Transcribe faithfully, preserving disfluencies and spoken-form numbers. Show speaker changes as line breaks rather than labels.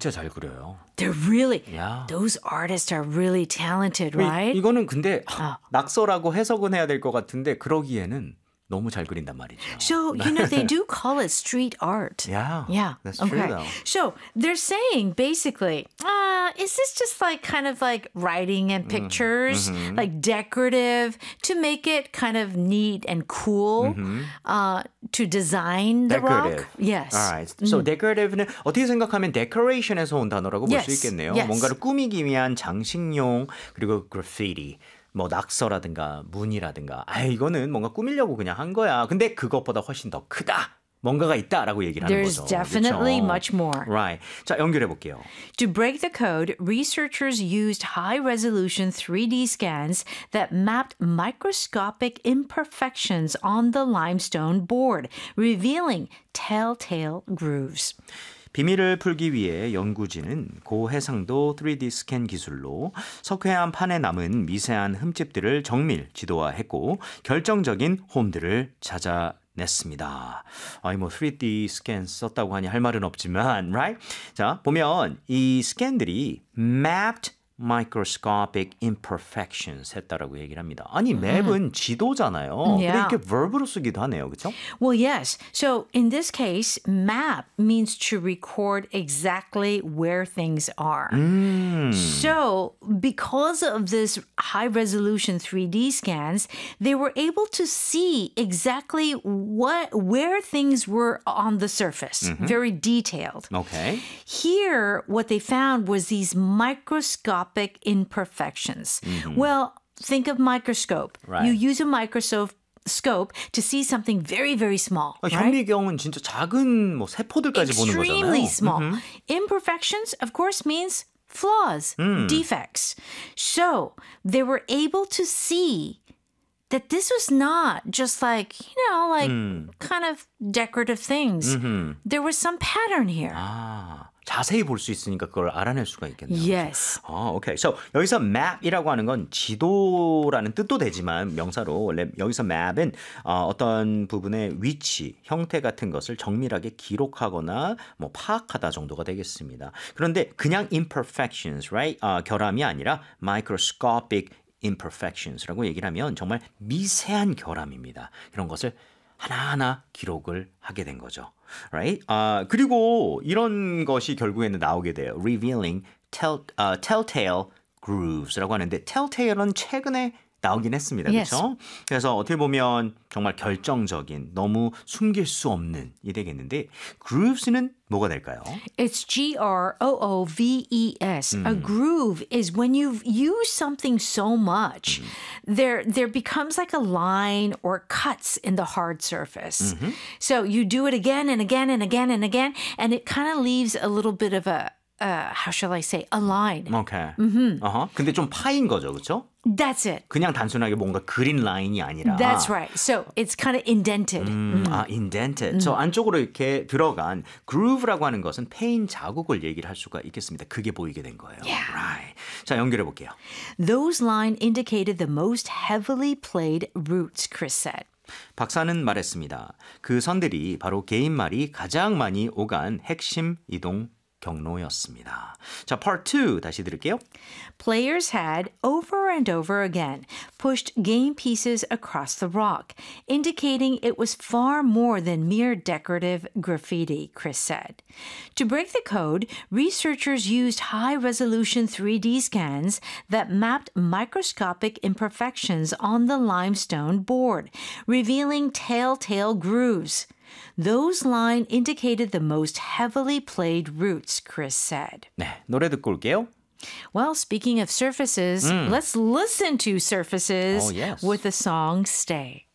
진짜 잘 그려요.
They're really,
Yeah.
those artists are really talented,
이-
right?
이거는 근데
아.
낙서라고 해석은 해야 될 것 같은데 그러기에는 너무 잘 그린단 말이죠.
So, you know, they do call it street art.
Yeah,
Yeah.
that's
okay.
true though.
So they're saying basically, uh, is this just like kind of like writing and pictures,
mm-hmm.
like decorative to make it kind of neat and cool
Mm-hmm.
uh, to design the
Decorative.
rock? Yes.
Alright. So decorative는 어떻게 생각하면 decoration에서 온 단어라고 볼 수
Yes.
있겠네요.
Yes.
뭔가를 꾸미기 위한 장식용 그리고 graffiti. 뭐 낙서라든가 문이라든가 아 이거는 뭔가 꾸미려고 그냥 한 거야. 근데 그것보다 훨씬 더 크다. 뭔가가 있다라고 얘기를 하는
There's
거죠.
definitely
그렇죠?
much more.
Right. 자, 연결해 볼게요.
To break the code, researchers used high-resolution three D scans that mapped microscopic imperfections on the limestone board, revealing telltale grooves.
비밀을 풀기 위해 연구진은 고해상도 쓰리디 스캔 기술로 석회암 판에 남은 미세한 흠집들을 정밀 지도화했고 결정적인 홈들을 찾아냈습니다. 아니 뭐 쓰리디 스캔 썼다고 하니 할 말은 없지만, right? 자 보면 이 스캔들이 mapped microscopic imperfections 했다라고 얘기를 합니다. 아니 맵은 지도잖아요. 근데
Yeah.
이렇게 verb로 쓰기도 하네요. 그렇죠?
Well, yes. So in this case, map means to record exactly where things are. So because of this high resolution three D scans, they were able to see exactly what where things were on the surface, very detailed.
오케이.
Here, what they found was these microscopic imperfections. Well, think of microscope.
Right.
You use a microscope scope to see something very, very small.
아,
right?
현미경은 진짜 작은 뭐 세포들까지 보는 거잖아요.
Extremely small. Imperfections, of course, means flaws, defects. So they were able to see that this was not just like, you know, like kind of decorative things. There was some pattern here.
아, 자세히 볼 수 있으니까 그걸 알아낼 수가 있겠네요.
Yes.
아, 오케이. So 여기서 map이라고 하는 건 지도라는 뜻도 되지만 명사로 원래 여기서 map은 어, 어떤 부분의 위치, 형태 같은 것을 정밀하게 기록하거나 뭐 파악하다 정도가 되겠습니다. 그런데 그냥 imperfections, right? 어, 결함이 아니라 microscopic imperfections라고 얘기를 하면 정말 미세한 결함입니다. 이런 것을 하나하나 기록을 하게 된 거죠. Right? 아, 그리고 이런 것이 결국에는 나오게 돼요. Revealing tell, uh, telltale grooves라고 하는데 telltale은 최근에 나오긴 했습니다.
Yes.
그렇죠? 그래서 어떻게 보면 정말 결정적인 너무 숨길 수 없는 이 되겠는데 grooves는 뭐가 될까요?
It's G R O O V E S. A groove is when you've used something so much, there there becomes like a line or cuts in the hard surface. So you do it again and again and again and again, and it kind of leaves a little bit of a, uh, how shall I say, a line.
오케이. Okay. 어허. 근데 좀 파인 거죠, 그렇죠?
That's it.
그냥 단순하게 뭔가 그린 라인이 아니라.
That's right. So it's kind of indented.
음, 아, indented. 저 안쪽으로 이렇게 들어간 groove라고 하는 것은 패인 자국을 얘기를 할 수가 있겠습니다. 그게 보이게 된 거예요.
Yeah.
Right. 자, 연결해 볼게요.
Those lines indicated the most heavily played routes, Chris said.
박사는 말했습니다. 그 선들이 바로 개인말이 가장 많이 오간 핵심 이동 경로였습니다. 자, part two 다시 들을게요.
Players had, over and over again, pushed game pieces across the rock, indicating it was far more than mere decorative graffiti, Chris said. To break the code, researchers used high-resolution three D scans that mapped microscopic imperfections on the limestone board, revealing telltale grooves. Those lines indicated the most heavily played routes, Chris said.
네, 노래 듣고 올게요.
Well, speaking of surfaces, let's listen to Surfaces
Oh, yes.
with the song Stay.